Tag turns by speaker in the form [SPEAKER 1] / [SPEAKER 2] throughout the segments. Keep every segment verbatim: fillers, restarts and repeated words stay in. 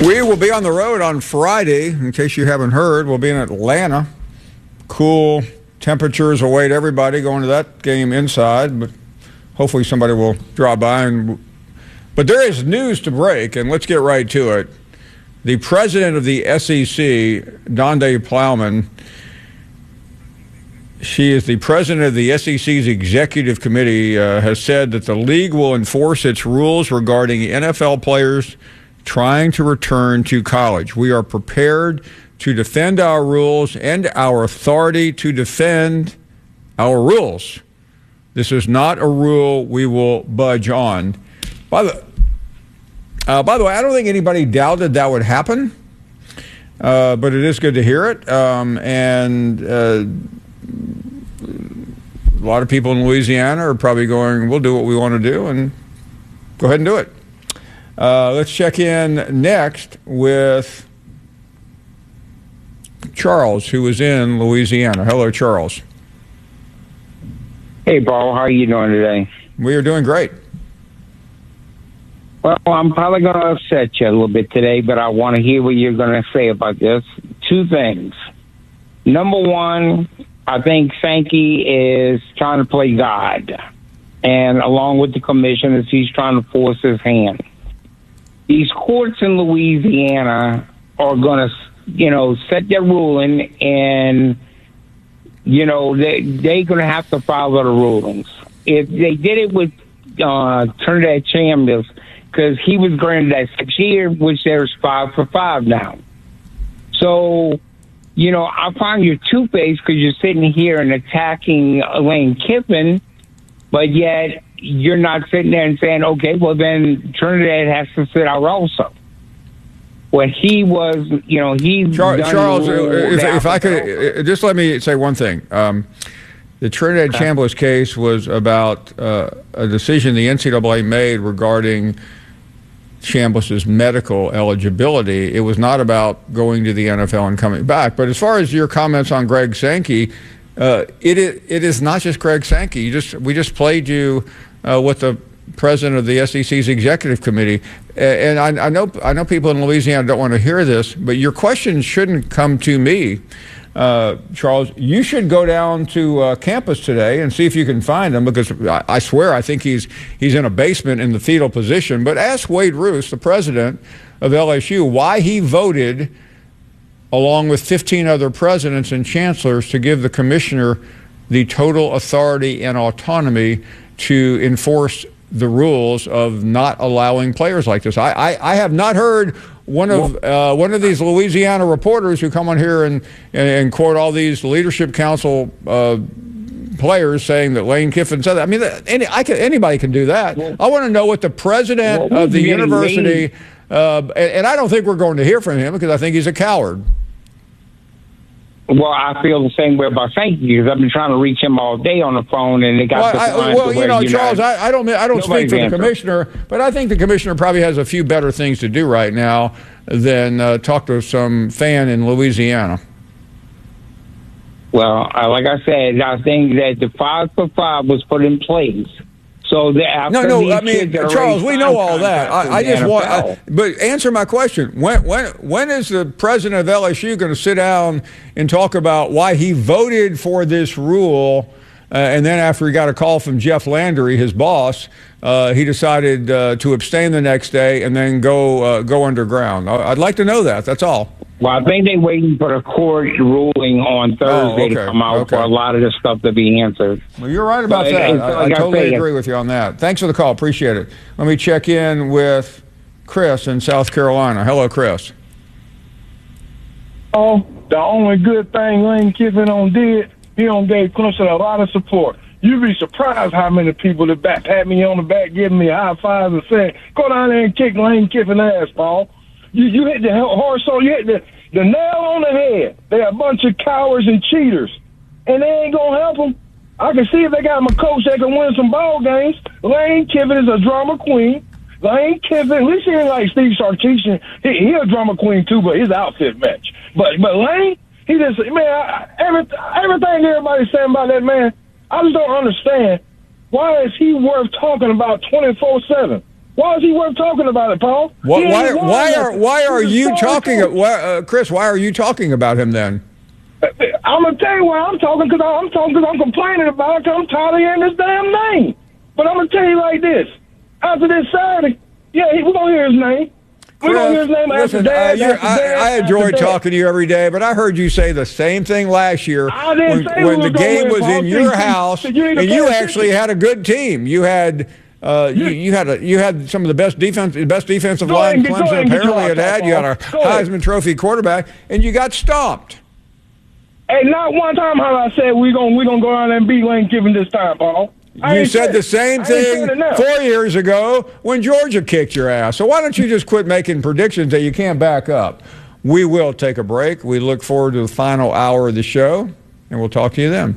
[SPEAKER 1] We will be on the road on Friday. In case you haven't heard, we'll be in Atlanta. Cool temperatures await everybody going to that game inside, but hopefully somebody will drop by. And but there is news to break, and let's get right to it. The president of the S E C, Donde Plowman, she is the president of the S E C's executive committee, uh, has said that the league will enforce its rules regarding N F L players trying to return to college. We are prepared to defend our rules and our authority to defend our rules. This is not a rule we will budge on. By the, uh, by the way, I don't think anybody doubted that would happen, uh, but it is good to hear it. Um, and uh, a lot of people in Louisiana are probably going, we'll do what we want to do, and go ahead and do it. Uh, let's check in next with Charles, who is in Louisiana. Hello, Charles.
[SPEAKER 2] Hey, Paul. How are you doing today?
[SPEAKER 1] We are doing great.
[SPEAKER 2] Well, I'm probably going to upset you a little bit today, but I want to hear what you're going to say about this. Two things. Number one, I think Sankey is trying to play God, and along with the commissioners, he's trying to force his hand. These courts in Louisiana are going to, you know, set their ruling, and, you know, they, they're going to have to follow the rulings. If they did it with uh, Trinidad Chambers, because he was granted that six years, which there's five for five now. So, you know, I find you're two-faced because you're sitting here and attacking Lane Kiffin, but yet you're not sitting there and saying, okay, well, then Trinidad has to sit out also. When he was, you know, he's
[SPEAKER 1] Char- Charles, if, if I could,
[SPEAKER 2] also.
[SPEAKER 1] just let me say one thing. Um, the Trinidad okay. Chambliss case was about uh, a decision the N C double A made regarding Chambliss's medical eligibility. It was not about going to the N F L and coming back. But as far as your comments on Greg Sankey, uh, it, it it is not just Greg Sankey. You just we just played you uh, what the president of the S E C's executive committee, and I, I know I know people in Louisiana don't want to hear this, but your question shouldn't come to me, uh, Charles. You should go down to uh, campus today and see if you can find him, because I, I swear I think he's he's in a basement in the fetal position. But ask Wade Roos, the president of L S U, why he voted, along with fifteen other presidents and chancellors, to give the commissioner the total authority and autonomy to enforce the rules of not allowing players like this. I, I, I have not heard one of uh, one of these Louisiana reporters who come on here and, and, and quote all these leadership council uh, players saying that Lane Kiffin said that. I mean, any, I can, anybody can do that. Well, I want to know what the president well, of the university, uh, and, and I don't think we're going to hear from him because I think he's a coward.
[SPEAKER 2] Well, I feel the same way about Sankey because I've been trying to reach him all day on the phone, and it got.
[SPEAKER 1] Well, I, well you know, you Charles, know, I, I don't, I don't speak for the commissioner, but I think the commissioner probably has a few better things to do right now than uh, talk to some fan in Louisiana.
[SPEAKER 2] Well, uh, like I said, I think that the five for five was put in place. So the,
[SPEAKER 1] no, no, I mean, Charles, we know all that. I, I just want, I, but answer my question. When, when, when is the president of L S U going to sit down and talk about why he voted for this rule, uh, and then after he got a call from Jeff Landry, his boss, uh, he decided uh, to abstain the next day and then go uh, go underground? I'd like to know that. That's all.
[SPEAKER 2] Well, I think they're waiting for the court ruling on Thursday oh, okay. to come out okay. for a lot of this stuff to be answered.
[SPEAKER 1] Well, you're right about but that. It, I, like I totally I say, agree with you on that. Thanks for the call. Appreciate it. Let me check in with Chris in South Carolina. Hello, Chris.
[SPEAKER 3] Oh, the only good thing Lane Kiffin on did, he on gave Clemson a lot of support. You'd be surprised how many people that back pat me on the back, giving me high fives and saying, "Go down there and kick Lane Kiffin ass, Paul." You, you hit the horse on, you hit the, the nail on the head. They're a bunch of cowards and cheaters, and they ain't going to help them. I can see if they got them a coach that can win some ball games. Lane Kiffin is a drama queen. Lane Kiffin, at least he ain't like Steve Sarkisian. He, he a drama queen too, but his outfit match. But but Lane, he just, man, I, every, everything everybody's saying about that man, I just don't understand. Why is he worth talking about twenty-four seven? Why is he worth talking about it, Paul?
[SPEAKER 1] What, why? Why are Why are you talking? Why, uh, Chris? Why are you talking about him then?
[SPEAKER 3] I'm gonna tell you why I'm talking because I'm talking because I'm complaining about it because I'm tired of hearing this damn name. But I'm gonna tell you like this: after this Saturday, yeah, we're gonna hear his name. We're gonna hear his name after
[SPEAKER 1] listen,
[SPEAKER 3] that.
[SPEAKER 1] uh,
[SPEAKER 3] after
[SPEAKER 1] I,
[SPEAKER 3] that,
[SPEAKER 1] I enjoy
[SPEAKER 3] after
[SPEAKER 1] talking to you every day, but I heard you say the same thing last year
[SPEAKER 3] I didn't
[SPEAKER 1] when,
[SPEAKER 3] say
[SPEAKER 1] when
[SPEAKER 3] we
[SPEAKER 1] the
[SPEAKER 3] were
[SPEAKER 1] game
[SPEAKER 3] gonna
[SPEAKER 1] was
[SPEAKER 3] win,
[SPEAKER 1] in
[SPEAKER 3] Paul.
[SPEAKER 1] your
[SPEAKER 3] So
[SPEAKER 1] house,
[SPEAKER 3] you need to
[SPEAKER 1] and
[SPEAKER 3] pay
[SPEAKER 1] you
[SPEAKER 3] attention.
[SPEAKER 1] actually had a good team. You had. Uh, you, you had a, you had some of the best defense, the best defensive
[SPEAKER 3] Go
[SPEAKER 1] line
[SPEAKER 3] ahead, go
[SPEAKER 1] Clemson
[SPEAKER 3] ahead and get
[SPEAKER 1] apparently
[SPEAKER 3] your
[SPEAKER 1] had
[SPEAKER 3] hot
[SPEAKER 1] had.
[SPEAKER 3] shot,
[SPEAKER 1] You had a
[SPEAKER 3] Paul. Go ahead.
[SPEAKER 1] Heisman Trophy quarterback, and you got stomped.
[SPEAKER 3] Hey, not one time have I said we're gonna we gonna go out and beat Lane Kiffin this time, Paul. I
[SPEAKER 1] You
[SPEAKER 3] ain't
[SPEAKER 1] said the same
[SPEAKER 3] I ain't saying
[SPEAKER 1] thing
[SPEAKER 3] it now.
[SPEAKER 1] four years ago when Georgia kicked your ass. So why don't you just quit making predictions that you can't back up? We will take a break. We look forward to the final hour of the show, and we'll talk to you then.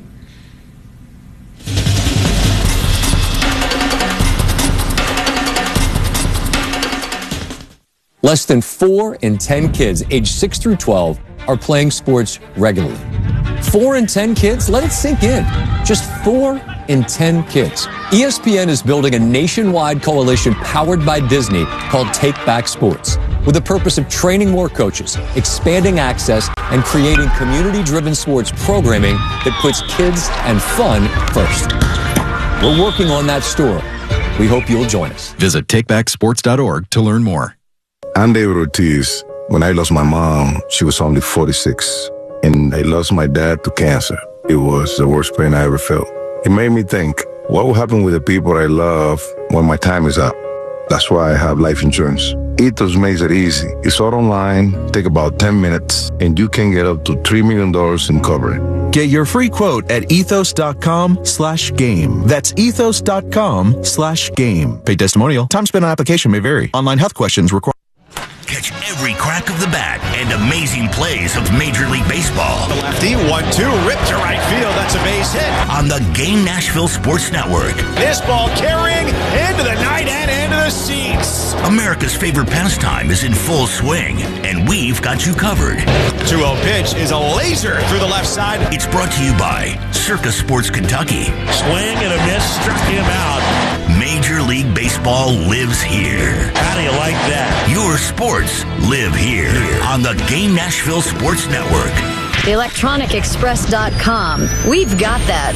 [SPEAKER 4] Less than four in ten kids aged six through twelve are playing sports regularly. Four in ten kids? Let it sink in. Just four in ten kids. E S P N is building a nationwide coalition powered by Disney called Take Back Sports, with the purpose of training more coaches, expanding access, and creating community-driven sports programming that puts kids and fun first. We're working on that story. We hope you'll join us.
[SPEAKER 5] Visit take back sports dot org to learn more.
[SPEAKER 6] I'm David Ortiz. When I lost my mom, she was only forty-six, and I lost my dad to cancer. It was the worst pain I ever felt. It made me think, what will happen with the people I love when my time is up? That's why I have life insurance. Ethos makes it easy. It's all online, take about ten minutes, and you can get up to three million dollars in coverage.
[SPEAKER 5] Get your free quote at ethos.com slash game. That's ethos.com slash game. Paid testimonial. Time spent on application may vary. Online health questions require.
[SPEAKER 7] Catch every crack of the bat and amazing plays of Major League Baseball.
[SPEAKER 8] The lefty, one two, ripped to right field. That's a base hit.
[SPEAKER 7] On the Game Nashville Sports Network.
[SPEAKER 8] This ball carrying into the night and into the seats.
[SPEAKER 7] America's favorite pastime is in full swing, and we've got you covered.
[SPEAKER 8] two oh pitch is a laser through the left side.
[SPEAKER 7] It's brought to you by Circa Sports Kentucky.
[SPEAKER 9] Swing and a miss, struck him out.
[SPEAKER 7] Major League Baseball lives here.
[SPEAKER 9] How do you like that?
[SPEAKER 7] Your sports live here on the Game Nashville Sports Network.
[SPEAKER 10] electronic express dot com. We've got that.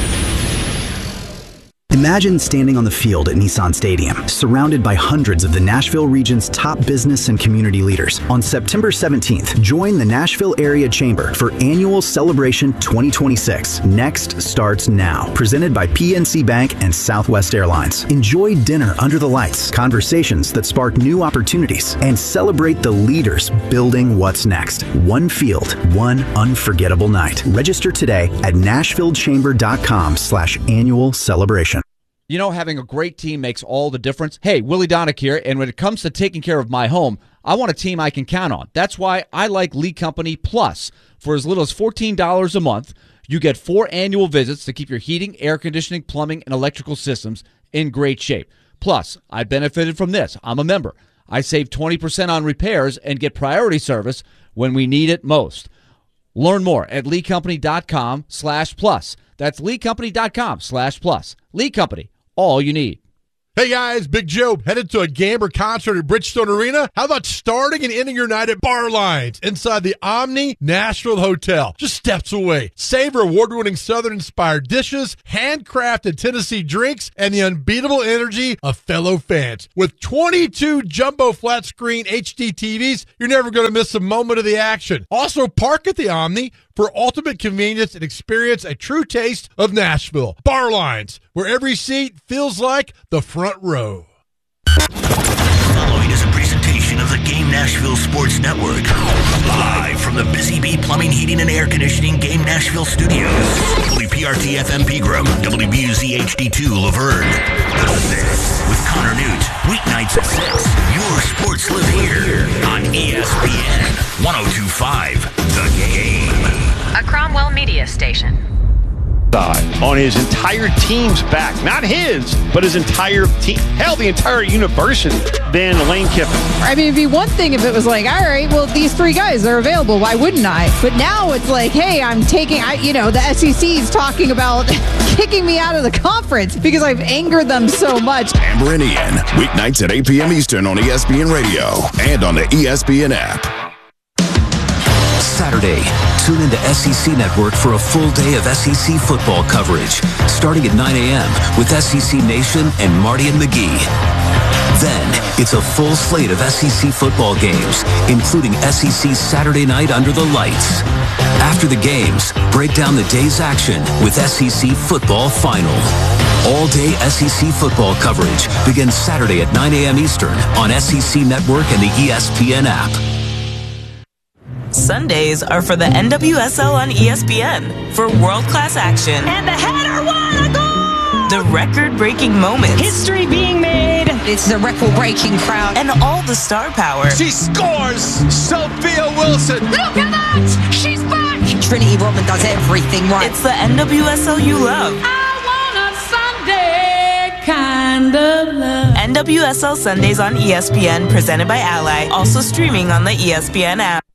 [SPEAKER 11] Imagine standing on the field at Nissan Stadium, surrounded by hundreds of the Nashville region's top business and community leaders. On September seventeenth, join the Nashville Area Chamber for Annual Celebration twenty twenty-six. Next starts now. Presented by P N C Bank and Southwest Airlines. Enjoy dinner under the lights, conversations that spark new opportunities, and celebrate the leaders building what's next. One field, one unforgettable night. Register today at nashvillechamber.com slash annual celebration.
[SPEAKER 12] You know, having a great team makes all the difference. Hey, Willie Donick here, and when it comes to taking care of my home, I want a team I can count on. That's why I like Lee Company Plus. For as little as fourteen dollars a month, you get four annual visits to keep your heating, air conditioning, plumbing, and electrical systems in great shape. Plus, I benefited from this. I'm a member. I save twenty percent on repairs and get priority service when we need it most. Learn more at leecompany.com slash plus. That's leecompany.com slash plus. Lee Company. All you need.
[SPEAKER 13] Hey guys, Big Joe, headed to a Gamber concert at Bridgestone Arena? How about starting and ending your night at Bar Lines inside the Omni Nashville Hotel, just steps away? Savor award-winning Southern-inspired dishes, handcrafted Tennessee drinks, and the unbeatable energy of fellow fans. With twenty-two jumbo flat-screen H D T Vs, you're never going to miss a moment of the action. Also, park at the Omni for ultimate convenience and experience a true taste of Nashville. Bar Lines, where every seat feels like the front row.
[SPEAKER 7] Following is a presentation of the Game Nashville Sports Network. Live from the Busy Bee Plumbing, Heating, and Air Conditioning Game Nashville Studios. W P R T F M Pegram, W B U Z H D two Laverne. The Mix with Connor Newt. Weeknights at six. Your sports live here on E S P N one oh two point five. The Game.
[SPEAKER 14] A Cromwell Media Station.
[SPEAKER 8] on his entire team's back. Not his, but his entire team. Hell, the entire university. Then Lane Kiffin.
[SPEAKER 14] I mean, it'd be one thing if it was like, all right, well, these three guys are available. Why wouldn't I? But now it's like, hey, I'm taking, I, you know, the S E C is talking about kicking me out of the conference because I've angered them so much.
[SPEAKER 15] Amber and Ian, weeknights at eight p.m. Eastern on E S P N Radio and on the E S P N app.
[SPEAKER 16] Saturday, tune into S E C Network for a full day of S E C football coverage, starting at nine a.m. with S E C Nation and Marty and McGee. Then, it's a full slate of S E C football games, including S E C Saturday Night Under the Lights. After the games, break down the day's action with S E C Football Final. All-day S E C football coverage begins Saturday at nine a.m. Eastern on S E C Network and the E S P N app.
[SPEAKER 17] Sundays are for the N W S L on E S P N for world-class action.
[SPEAKER 18] And the header won a goal!
[SPEAKER 17] The record-breaking moments.
[SPEAKER 18] History being made. It's the record-breaking crowd.
[SPEAKER 17] And all the star power.
[SPEAKER 8] She scores! Sophia Wilson!
[SPEAKER 18] Look at that! She's back! Trinity Rodman does everything right.
[SPEAKER 17] It's the N W S L you love.
[SPEAKER 18] I want a Sunday kind of love.
[SPEAKER 17] N W S L Sundays on E S P N, presented by Ally. Also streaming on the E S P N app.